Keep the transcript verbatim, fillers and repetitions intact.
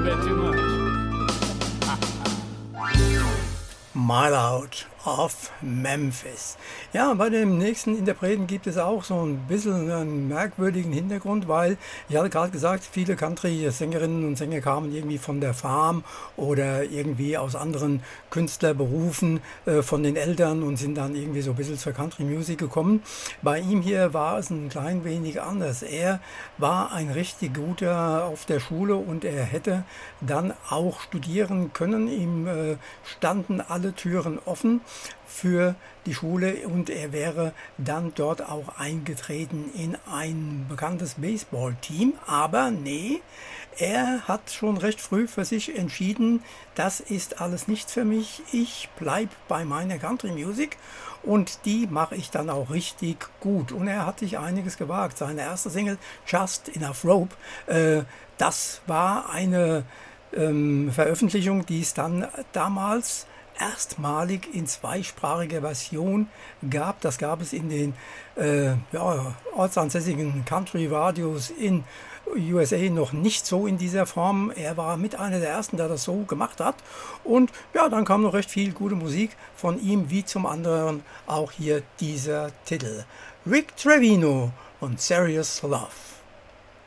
bit too much. Mile Out of Memphis. Ja, bei dem nächsten Interpreten gibt es auch so ein bisschen einen merkwürdigen Hintergrund, weil ich hatte gerade gesagt, viele Country-Sängerinnen und Sänger kamen irgendwie von der Farm oder irgendwie aus anderen Künstlerberufen äh, von den Eltern und sind dann irgendwie so ein bisschen zur Country-Music gekommen. Bei ihm hier war es ein klein wenig anders. Er war ein richtig guter auf der Schule und er hätte dann auch studieren können. Ihm äh, standen alle Türen offen für die Schule und er wäre dann dort auch eingetreten in ein bekanntes Baseballteam. Aber nee, er hat schon recht früh für sich entschieden, das ist alles nichts für mich. Ich bleibe bei meiner Country Music und die mache ich dann auch richtig gut. Und er hat sich einiges gewagt. Seine erste Single, Just Enough Rope, äh, das war eine ähm, Veröffentlichung, die es dann damals erstmalig in zweisprachiger Version gab. Das gab es in den äh, ja, ortsansässigen Country-Radios in U S A noch nicht so in dieser Form. Er war mit einer der ersten, der das so gemacht hat. Und ja, dann kam noch recht viel gute Musik von ihm, wie zum anderen auch hier dieser Titel. Rick Trevino und Serious Love.